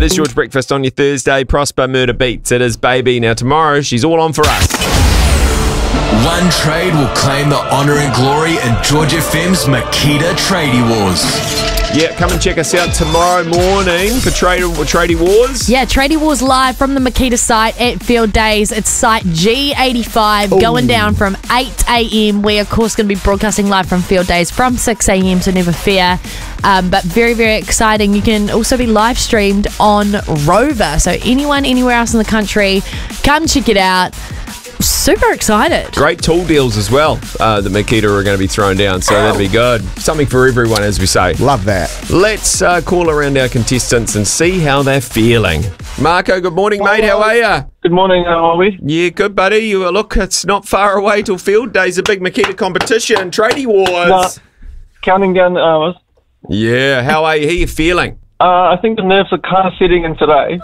is George Breakfast on your Thursday. Prosper Murder Beats. It is Baby. Now tomorrow, she's all on for us. One trade will claim the honour and glory in George FM's Makita Tradie Wars. Yeah, come and check us out tomorrow morning for Tradie Wars. Yeah, Tradie Wars live from the Makita site at Field Days. It's site G85 going down from 8 a.m. We, of course, going to be broadcasting live from Field Days from 6 a.m, so never fear. But very, very exciting. You can also be live streamed on Rover. So anyone, anywhere else in the country, come check it out. Super excited. Great tool deals as well that Makita are going to be throwing down, so that'll be good. Something for everyone, as we say. Love that. Let's call around our contestants and see how they're feeling. Marco, good morning, mate. How are you? Good morning, how are we? Yeah, good, buddy. Look, it's not far away till Field Days, a big Makita competition, Tradie Wars. Counting down the hours. Yeah, how are you? How are you feeling? I think the nerves are kind of setting in today.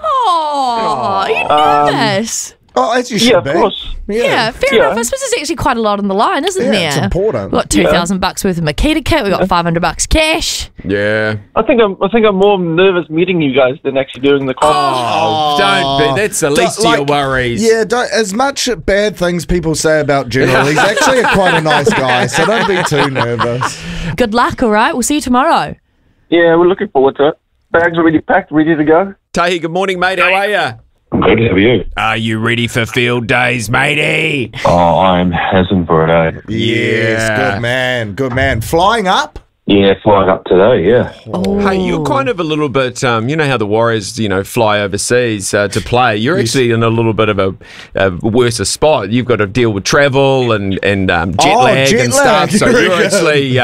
Oh, you nervous? Oh, as you should Yeah, be. of course. Yeah, fair enough. I suppose there's actually quite a lot on the line, isn't there? It's important. We've got $2,000 worth of Makita kit. We've got $500 cash. Yeah. I think I'm more nervous meeting you guys than actually doing the comp. Oh, don't be. That's the least of your worries. Yeah, as much bad things people say about General, he's actually quite a nice guy, so don't be too nervous. Good luck, all right? We'll see you tomorrow. Yeah, we're looking forward to it. Bags already packed, ready to go. Tahi, good morning, mate. How are you? I'm good, how are you? Are you ready for Field Days, matey? Oh, I'm hazing for it, eh? Yes, good man, good man. Flying up? Yeah, flying up today, yeah. Hey, you're kind of a little bit, you know how the Warriors, fly overseas to play. You're actually in a little bit of a worse spot. You've got to deal with travel and jet lag jet and lag. stuff. So you're actually,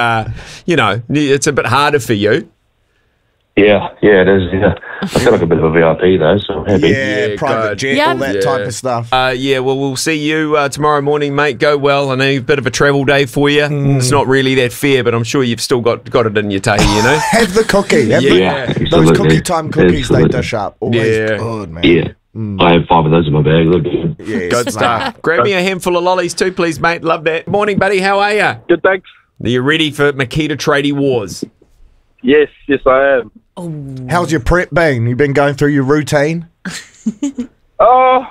it's a bit harder for you. Yeah, it is, yeah. I feel like a bit of a VIP though, so I'm happy. Yeah, private jet, all that type of stuff. Well, we'll see you tomorrow morning, mate. Go well. I know a bit of a travel day for you. It's not really that fair, but I'm sure you've still got it in your Tahi, Have the cookie. Those cookie time cookies they dish up. Always good, man. Yeah. I have 5 of those in my bag. Look good. Yes, Good stuff. Grab me a handful of lollies too, please, mate. Love that. Morning, buddy. How are you? Good, thanks. Are you ready for Makita Tradie Wars? Yes, I am. How's your prep been? You been going through your routine? Yeah,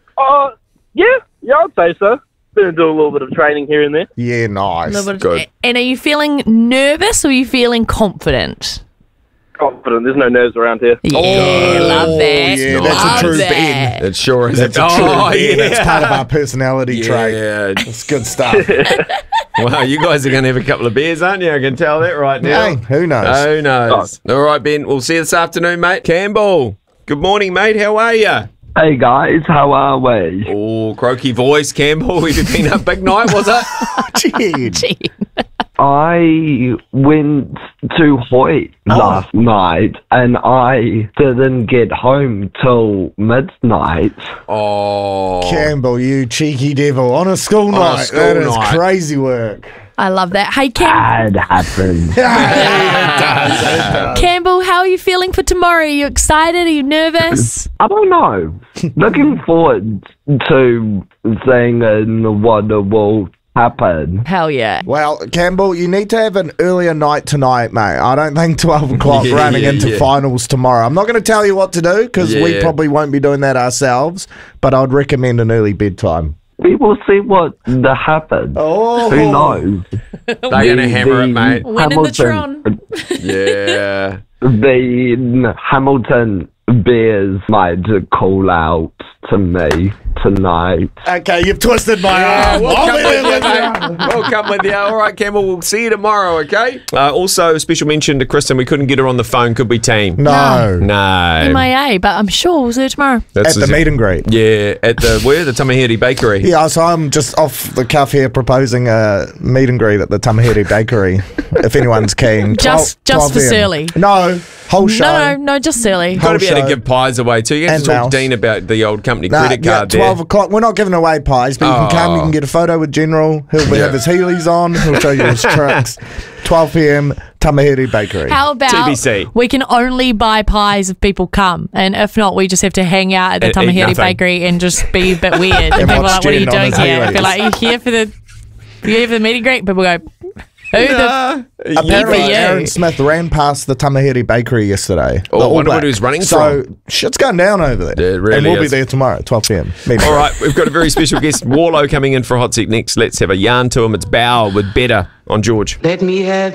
I'd say so. Been doing a little bit of training here and there. Yeah, nice. Good. And are you feeling nervous or are you feeling confident? Confident. There's no nerves around here. Yeah, love that. Yeah, Love that's a true that. Ben. It sure is. That's a true Ben. That's part of our personality trait. Yeah. It's good stuff. Wow, you guys are going to have a couple of beers, aren't you? I can tell that right now. Hey, who knows? Who knows? All right, Ben. We'll see you this afternoon, mate. Campbell. Good morning, mate. How are you? Hey guys, how are we? Oh, croaky voice, Campbell. Have you been a big night, was it? Gee. I went to Hoyt last night and I didn't get home till midnight. Oh. Campbell, you cheeky devil. On a school night. That is crazy work. I love that. Hey, Campbell. Bad happened. Campbell, how are you feeling for tomorrow? Are you excited? Are you nervous? I don't know. Looking forward to seeing what will happen. Hell yeah. Well, Campbell, you need to have an earlier night tonight, mate. I don't think 12 o'clock running into finals tomorrow. I'm not going to tell you what to do because we probably won't be doing that ourselves, but I'd recommend an early bedtime. We will see what happens. Oh. Who knows? They're going to hammer it, mate. Winning the Tron. Yeah. The Hamilton Bears might call out to me tonight. Okay, you've twisted my arm. We'll come with you, mate. We'll come with you. All right, Campbell, we'll see you tomorrow, okay? Also, a special mention to Kristen. We couldn't get her on the phone, could we, team? No. MIA, but I'm sure we'll see you tomorrow. At the meet and greet. Yeah, at the Tamaheri Bakery. Yeah, so I'm just off the cuff here proposing a meet and greet at the Tamaheri Bakery, if anyone's keen. Just for Surly. No, whole show. No, just Surly. You've got to be able to give pies away too. You have to talk to Dean about the old company credit card there. 12 o'clock. We're not giving away pies, but you can come, you can get a photo with General. He'll have his Heelys on. He'll show you his tricks. 12 p.m, Tamaheri Bakery. How about TBC. We can only buy pies if people come, and if not, we just have to hang out at the Tamaheri Bakery and just be a bit weird. And people are like, what are you doing here? I feel like, are you here for the meet and greet? People go, Apparently, you. Aaron Smith ran past the Tamahiri Bakery yesterday. Oh, The I All wonder what Blacks. he was running so from. shit's going down over there. Yeah, it really and we'll be is. there tomorrow at 12 p.m. All right, we've got a very special guest, Warlow, coming in for a hot seat next. Let's have a yarn to him. It's Bow with Better on George. Let me have